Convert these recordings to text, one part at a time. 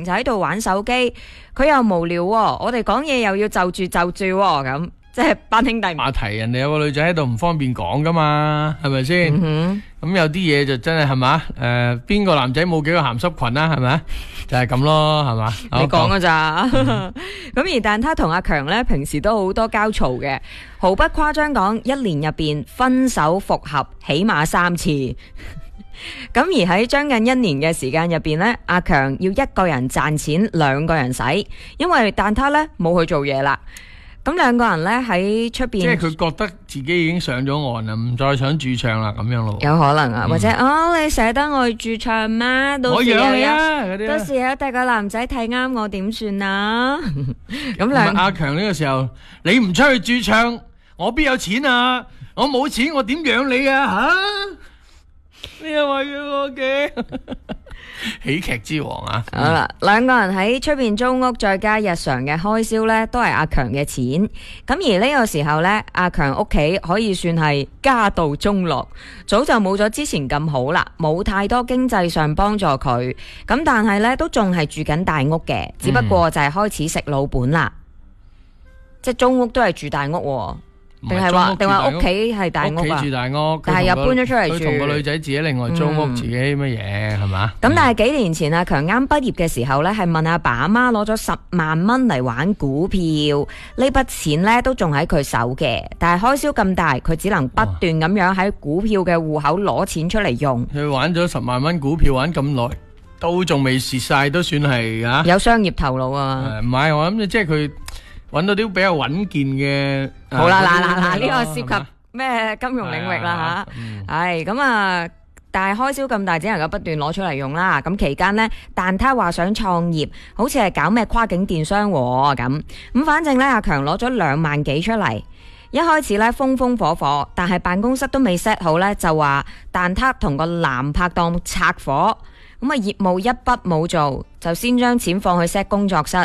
就喺度玩手機，佢又無聊喎，我哋講嘢又要就住喎，咁即係班兄弟話題人哋有個女仔喺度唔方便講噶嘛，係咪先？咁有啲嘢就真係係嘛？邊個男仔冇幾個鹹濕群啦？係咪？就係咁咯，係嘛？ 你講噶咋？咁而但他同阿強呢，平時都好多交嘈嘅，毫不誇張講，一年入邊分手復合起碼3次。咁而喺將近1年嘅時間入邊呢，阿強要一個人賺錢，2個人使，因為但他呢冇去做嘢啦。咁2個人呢喺出邊， 即係佢覺得自己已經上咗岸啦，唔再想駐唱啦，咁樣咯。 有可能啊，或者你捨得我去駐唱咩？ 我養你啊！ 到時有第個男仔睇啱我點算啊？咁阿強呢個時候，你唔出去駐唱，我邊有錢啊？我冇錢，我點養你啊？吓！你又話要我嘅喜劇之王啊！ 好啦，2個人喺出邊租屋，再加日常嘅開銷呢，都係阿強嘅錢。咁而呢個時候呢，阿強屋企可以算係家道中落，早就冇咗之前咁好啦，冇太多經濟上幫助佢。咁但係呢，都仲係住緊大屋嘅，只不過就係開始食老本啦。即係租屋都係住大屋喎。定係話屋企係大屋啊？ 屋企住大屋， 但係又搬咗出嚟住。 佢同個女仔自己另外租屋，自己乜嘢係嘛？ 咁但係幾年前阿強啱畢業嘅時候呢，係問阿爸阿媽攞咗10萬蚊嚟玩股票，呢筆錢呢都仲喺佢手嘅，但係開銷咁大，佢只能不斷咁樣喺股票嘅戶口攞錢出嚟用。 佢玩咗10萬蚊股票玩咁耐，都仲未蝕晒，都算係啊有商業頭腦啊！ 唔係，我諗即係佢揾到啲比較穩健嘅。 好啦，嗱，呢個涉及咩金融領域啦吓，係咁啊！但係開銷咁大，只能夠不斷攞出嚟用啦。咁期間呢，但他話想創業，好似係搞咩跨境電商咁。反正呢，阿強攞咗2萬幾出嚟。一開始呢，風風火火，但係辦公室都未 set 好呢，就話但他同個男拍檔拆伙。咁啊，業務一筆冇做，就先將錢放去 set 工作室。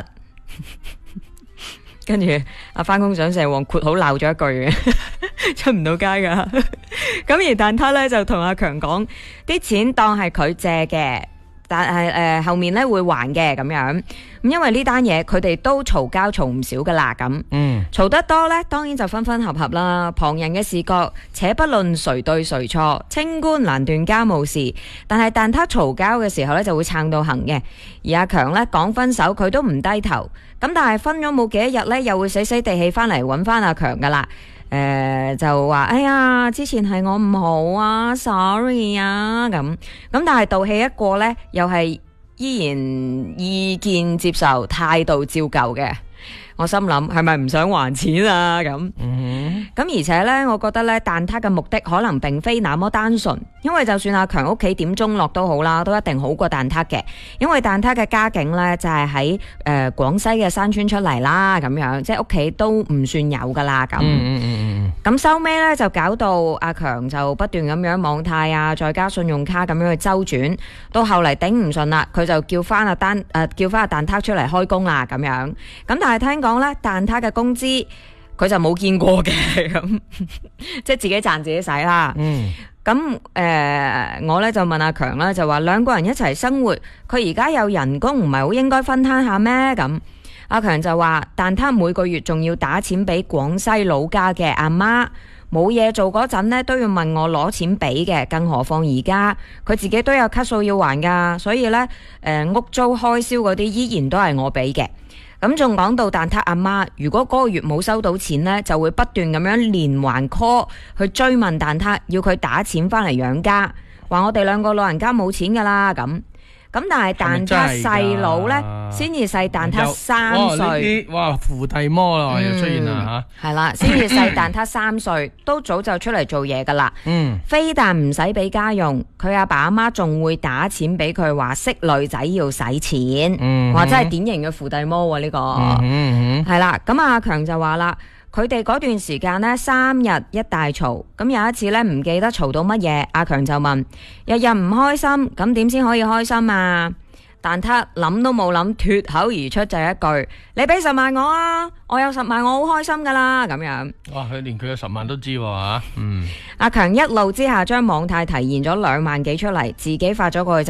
跟住返工想蛇王括好鬧咗一句嘅，出唔到街噶。咁而但他咧就同阿強講，啲錢當係佢借嘅，但係後面咧會還嘅咁樣。咁因為呢單嘢佢哋都嘈交嘈唔少噶啦，咁嘈得多咧，當然就分分合合啦。旁人嘅視覺，且不論誰對誰錯，清官難斷家務事。但他嘈交嘅時候咧就會撐到行嘅，而阿強咧講分手佢都唔低頭。咁但係分咗冇幾多日咧，又會死死地氣翻嚟揾翻阿強噶啦。就話哎呀，之前係我唔好啊 ，sorry 啊咁。但係道氣一過咧，又係依然意見接受，態度照舊嘅。我心諗係咪唔想還錢啊咁？咁而且呢，我覺得呢，但他嘅目的可能並非那麼單純，因為就算阿強屋企點中落都好啦，都一定好過但他嘅，因為但他嘅家境呢，就係喺廣西嘅山村出嚟啦，咁樣即係屋企都唔算有噶啦咁。咁收尾呢，就搞到阿強就不斷咁樣網貸啊，再加信用卡咁樣去周轉，到後嚟頂唔順啦，佢就叫翻阿但他出嚟開工啦咁樣。咁但係聽講呢，但他嘅工資佢就冇見過嘅咁，即係自己賺自己使啦。咁我呢就問阿強啦，就話2個人一齊生活，佢而家有人工，唔係好應該分攤下咩？咁阿強就話，但他每個月仲要打錢俾廣西老家嘅阿媽，冇嘢做嗰陣呢都要問我攞錢俾嘅，更何況而家佢自己都有卡數要還噶，所以呢，屋租開銷嗰啲依然都係我俾嘅。咁仲講到但他阿媽，如果嗰個月冇收到錢呢，就會不斷咁樣連環 call 去追問但他，要佢打錢翻嚟養家，話我哋2個老人家冇錢噶啦咁。但係但他細佬呢，先至細但他3歲。 哇，扶弟魔啦，又出現啦吓。 係啦，先至細但他3歲，都早就出嚟做嘢噶啦。非但唔使俾家用，佢阿爸阿媽仲會打錢俾佢，話識女仔要使錢。哇，真係典型嘅扶弟魔呢個。係啦，咁阿強就話啦，佢哋嗰段時間呢，3日一大嘈，咁有一次呢，唔記得嘈到乜嘢，阿強就問：日日唔開心，咁點先可以開心啊？但他諗都冇諗，脫口而出就一句：你俾10萬我啊，我有10萬，我好開心噶啦，咁樣。哇， 佢連佢有10萬都知喎吓。 阿強一怒之下將網貸提現咗2萬幾出嚟，自己發咗過去。